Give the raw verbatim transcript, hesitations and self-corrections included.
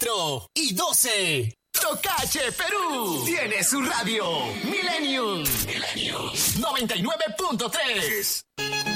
cuatro y doce. Tocache Perú tiene su radio Millennium noventa y nueve punto tres.